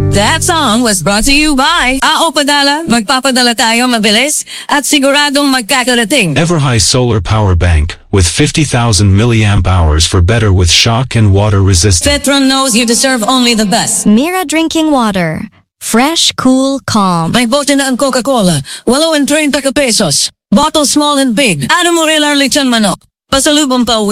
That song was brought to you by AO Padala. Magpapadala tayo mabilis at siguradong magkakarating. Everhigh Solar Power Bank with 50,000 milliamp hours for better with shock and water resistance. Petron knows you deserve only the best. Mira Drinking Water. Fresh, cool, calm. May bote na ang Coca-Cola. 8.30 pesos. Bottle small and big. Ano mo rin ang lechon manok? Pasalubong pa